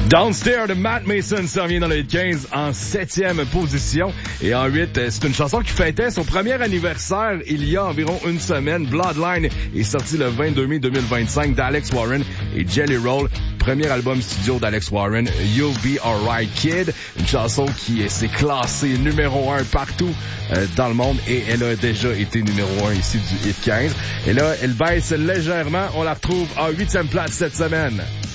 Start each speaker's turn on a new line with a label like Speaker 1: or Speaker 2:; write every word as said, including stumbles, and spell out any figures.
Speaker 1: Downstairs de Matt Mason s'en vient dans le quinze en septième position. Et en huit, c'est une chanson qui fêtait son premier anniversaire il y a environ une semaine. Bloodline est sorti le vingt-deux mai deux mille vingt-cinq d'Alex Warren et Jelly Roll. Premier album studio d'Alex Warren, You'll Be Alright Kid. Une chanson qui s'est classée numéro un partout euh, dans le monde et elle a déjà été numéro un ici du Hit quinze. Et là, elle baisse légèrement. On la retrouve en huitième place cette semaine.